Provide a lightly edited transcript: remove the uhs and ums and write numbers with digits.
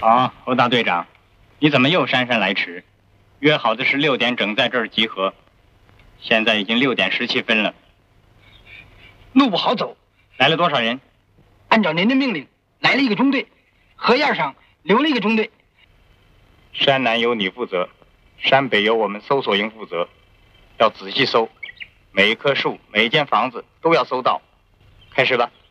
好，欧大队长，你怎么又姗姗来迟？约好的是6点整在这儿集合，现在已经6点17分了。 路不好走。 来了多少人？ 按照您的命令，来了一个中队，河沿上留了一个中队。 山南由你负责，山北由我们搜索营负责，要仔细搜，每一棵树、每一间房子都要搜到。开始吧。